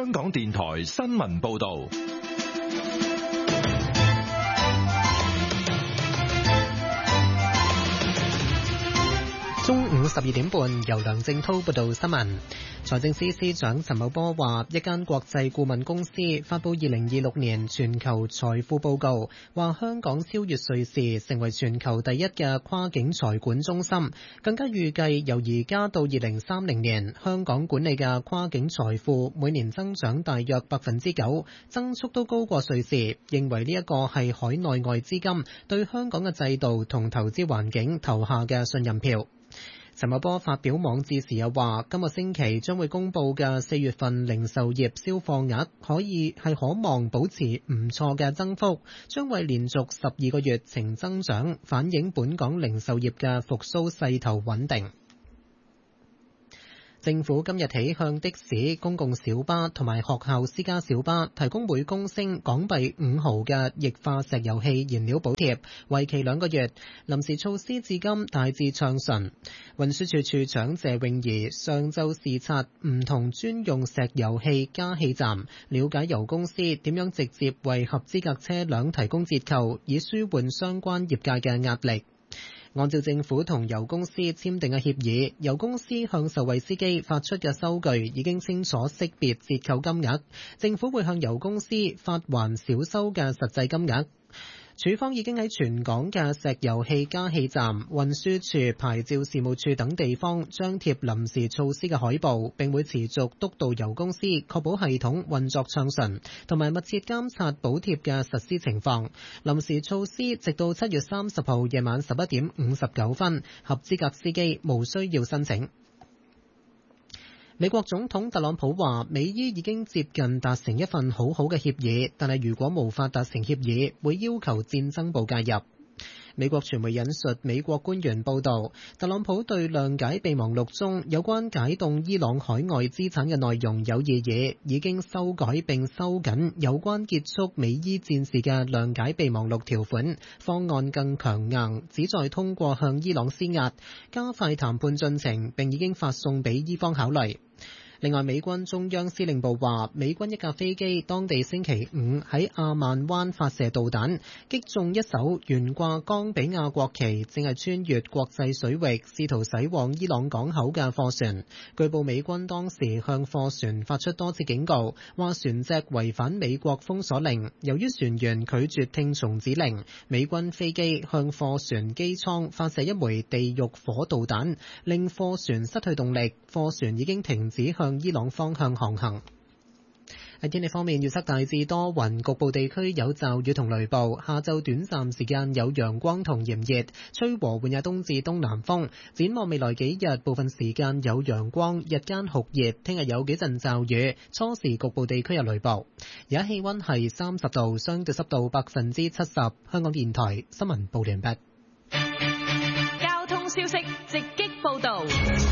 香港電台新聞報道。 中午12點半，由梁正滔報道新聞。財政司司長陳茂波話，一間國際顧問公司發布2026年全球財富報告，話香港超越瑞士，成為全球第一嘅跨境財管中心。更加預計由而家到2030年，香港管理嘅跨境財富每年增長大約9%，增速都高過瑞士。認為呢一個係海內外資金對香港嘅制度同投資環境投下嘅信任票。陳茂波發表網誌時又話，今個星期將會公佈嘅4月份零售業銷貨額可望保持唔錯嘅增幅，將會連續12個月呈增長，反映本港零售業嘅復甦勢頭穩定。政府今日起向的士、公共小巴同埋學校私家小巴提供每公升港幣5毫嘅液化石油氣燃料補貼，為期2個月。臨時措施至今大致暢順。運輸署署長謝永儀上晝視察唔同專用石油氣加氣站，了解油公司點樣直接為合資格車輛提供折扣，以舒緩相關業界嘅壓力。按照政府同油公司簽訂嘅協議，油公司向受惠司機發出嘅收據已經清楚識別折扣金額，政府會向油公司發還少收嘅實際金額。署方已經喺全港嘅石油氣加氣站、運輸署、牌照事務處等地方張貼臨時措施嘅海報，並會持續督導油公司確保系統運作暢順，同埋密切監察補貼嘅實施情況。臨時措施直到7月30號夜晚11點59分，合資格司機無需要申請。美國總統特朗普話，美伊已經接近達成一份好好嘅協議，但係如果無法達成協議，會要求戰爭部介入。美國傳媒引述美國官員報導，特朗普對諒解備忘錄中有關解凍伊朗海外資產嘅內容有異議，已經修改並收緊有關結束美伊戰事嘅諒解備忘錄條款，方案更強硬，旨在通過向伊朗施壓，加快談判進程，並已經發送俾伊方考慮。另外，美軍中央司令部話，美軍一架飛機當地星期5喺阿曼灣發射導彈，擊中一艘懸掛岡比亞國旗，正係穿越國際水域，試圖駛往伊朗港口嘅貨船。據報美軍當時向貨船發出多次警告，話船隻違反美國封鎖令。由於船員拒絕聽從指令，美軍飛機向貨船機艙發射一枚地獄火導彈，令貨船失去動力，貨船已經停止向伊朗方向航行。喺天氣方面，預測大致多雲，局部地區有驟雨同雷暴。下晝短暫時間有陽光同炎熱，吹和緩嘅東至東南風。展望未來幾日，部分時間有陽光，日間酷熱。聽日有幾陣驟雨，初時局部地區有雷暴。而家氣溫係30度，相對濕度70%。香港電台新聞報完畢。 交通消息直擊報道。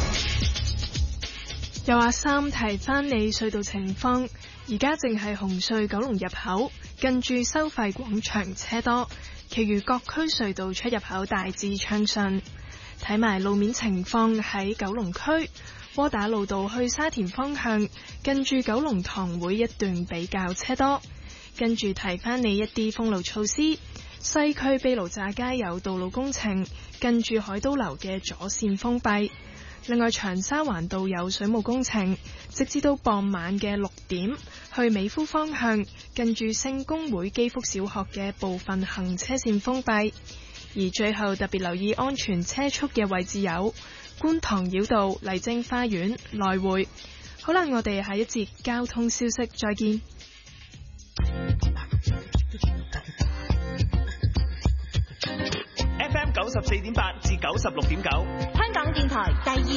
又話3提翻你隧道情況，而家正係紅隧九龍入口近住收費廣場車多，其餘各區隧道出入口大致暢順。睇埋路面情況，喺九龍區窩打老道去沙田方向近住九龍塘會一段比較車多，跟住提翻你一啲封路措施。西區卑路乍街有道路工程，近住海都樓嘅左線封閉。另外，長沙灣道有水務工程，直至到傍晚嘅6點，去美孚方向近住聖公會基福小學嘅部分行車線封閉。而最後特別留意安全車速嘅位置有觀塘繞道、麗晶花園來回。好啦，我哋下一節交通消息再見。 FM 94.8至96.9， 香港電台第二